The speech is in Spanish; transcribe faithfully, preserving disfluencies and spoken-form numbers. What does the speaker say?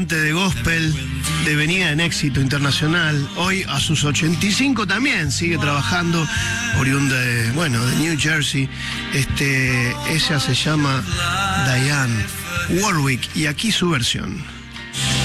de gospel, devenida en éxito internacional. Hoy a sus ochenta y cinco también sigue trabajando, oriunda de, bueno, de New Jersey. Este, ella se llama Dionne Warwick y aquí su versión.